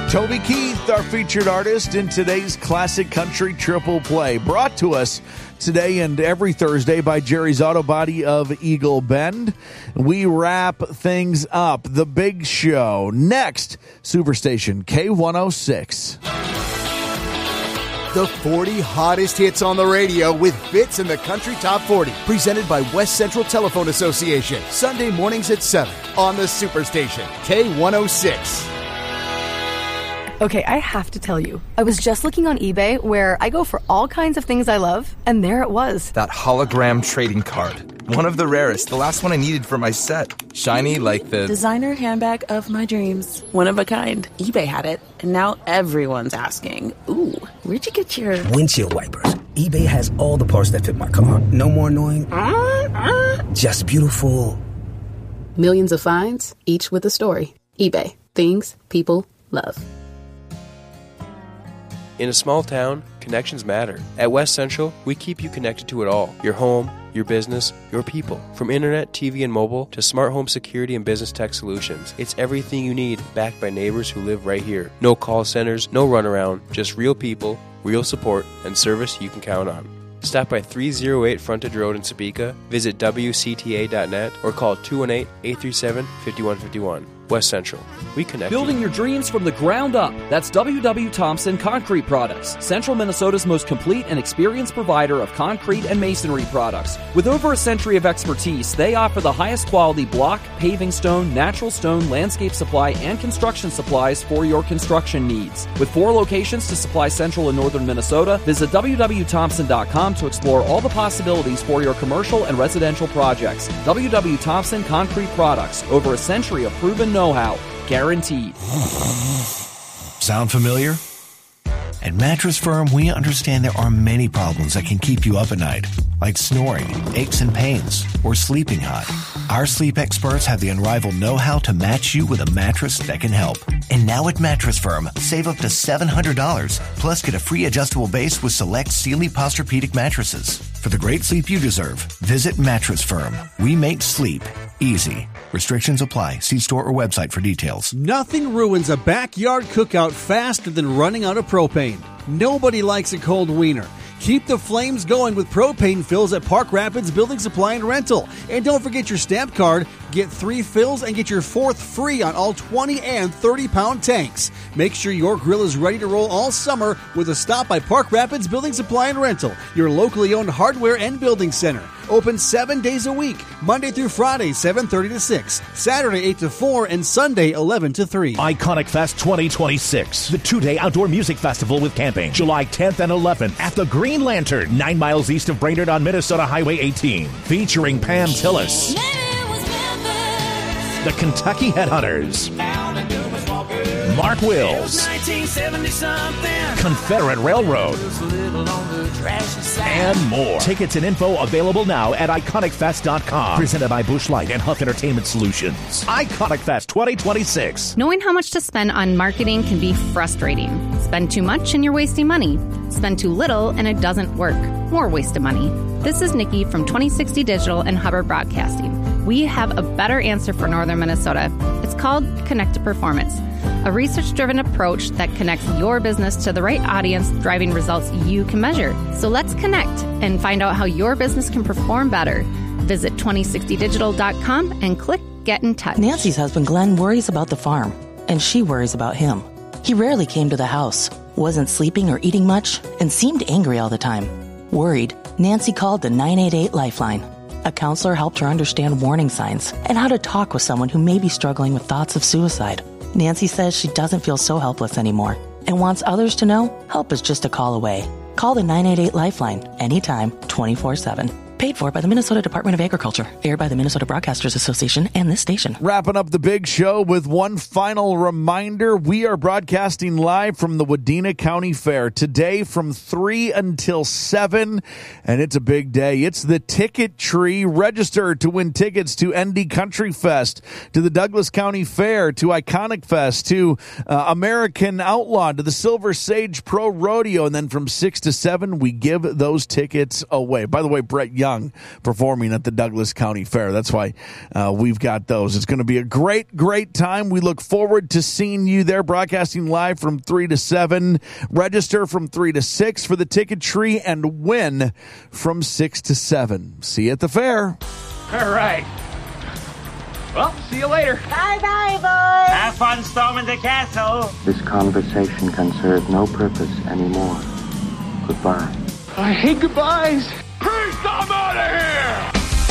Toby Keith, our featured artist in today's Classic Country Triple Play, brought to us today and every Thursday by Jerry's Auto Body of Eagle Bend. We wrap things up. The Big Show. Next, Superstation K106. The 40 hottest hits on the radio with Fits in the Country Top 40. Presented by West Central Telephone Association. Sunday mornings at 7 on the Superstation K106. Okay, I have to tell you, I was just looking on eBay where I go for all kinds of things I love, and there it was. That hologram trading card. One of the rarest, the last one I needed for my set. Shiny like the... designer handbag of my dreams. One of a kind. eBay had it, and now everyone's asking, ooh, where'd you get your... windshield wipers. eBay has all the parts that fit my car. No more annoying. Just beautiful. Millions of finds, each with a story. eBay. Things people love. In a small town, connections matter. At West Central, we keep you connected to it all. Your home, your business, your people. From internet, TV, and mobile to smart home security and business tech solutions. It's everything you need, backed by neighbors who live right here. No call centers, no runaround, just real people, real support, and service you can count on. Stop by 308 Frontage Road in Topeka, visit WCTA.net, or call 218-837-5151. West Central. We connect. Building your dreams from the ground up. That's W.W. Thompson Concrete Products, Central Minnesota's most complete and experienced provider of concrete and masonry products. With over a century of expertise, they offer the highest quality block, paving stone, natural stone, landscape supply, and construction supplies for your construction needs. With 4 locations to supply central and northern Minnesota, visit www.thompson.com to explore all the possibilities for your commercial and residential projects. W.W. Thompson Concrete Products, over a century of proven know-how, guaranteed. Sound familiar? At Mattress Firm, we understand there are many problems that can keep you up at night, like snoring, aches and pains, or sleeping hot. Our sleep experts have the unrivaled know-how to match you with a mattress that can help. And now at Mattress Firm, save up to $700, plus get a free adjustable base with select Sealy Posturepedic mattresses. For the great sleep you deserve, visit Mattress Firm. We make sleep easy. Restrictions apply. See store or website for details. Nothing ruins a backyard cookout faster than running out of propane. Nobody likes a cold wiener. Keep the flames going with propane fills at Park Rapids Building Supply and Rental. And don't forget your stamp card. Get 3 fills and get your 4th free on all 20 and 30-pound tanks. Make sure your grill is ready to roll all summer with a stop by Park Rapids Building Supply and Rental, your locally owned hardware and building center. Open 7 days a week, Monday through Friday, 7:30 to 6, Saturday 8 to 4, and Sunday 11 to 3. Iconic Fest 2026, the 2-day outdoor music festival with camping, July 10th and 11th at the Green Lantern, 9 miles east of Brainerd on Minnesota Highway 18, featuring Pam Tillis, the Kentucky Headhunters, Mark Wills, Confederate Railroad, and more. Tickets and info available now at IconicFest.com. Presented by Busch Light and Huff Entertainment Solutions. Iconic Fest 2026. Knowing how much to spend on marketing can be frustrating. Spend too much and you're wasting money. Spend too little and it doesn't work. More waste of money. This is Nikki from 2060 Digital and Hubbard Broadcasting. We have a better answer for Northern Minnesota. It's called Connected Performance, a research-driven approach that connects your business to the right audience, driving results you can measure. So let's connect and find out how your business can perform better. Visit 2060digital.com and click Get in Touch. Nancy's husband, Glenn, worries about the farm, and she worries about him. He rarely came to the house, wasn't sleeping or eating much, and seemed angry all the time. Worried, Nancy called the 988 Lifeline. A counselor helped her understand warning signs and how to talk with someone who may be struggling with thoughts of suicide. Nancy says she doesn't feel so helpless anymore and wants others to know help is just a call away. Call the 988 Lifeline anytime, 24/7. Paid for by the Minnesota Department of Agriculture. Aired by the Minnesota Broadcasters Association and this station. Wrapping up the big show with one final reminder. We are broadcasting live from the Wadena County Fair today from 3 until 7. And it's a big day. It's the Ticket Tree. Register to win tickets to ND Country Fest, to the Douglas County Fair, to Iconic Fest, to American Outlaw, to the Silver Sage Pro Rodeo. And then from 6 to 7, we give those tickets away. By the way, Brett Young young performing at the Douglas County Fair. That's why we've got those. It's going to be a great, great time. We look forward to seeing you there, broadcasting live from 3 to 7. Register from 3 to 6 for the ticket tree and win from 6 to 7. See you at the fair. All right. Well, see you later. Bye-bye, boys. Have fun storming the castle. This conversation can serve no purpose anymore. Goodbye. I hate goodbyes. Priest, I'm out of here!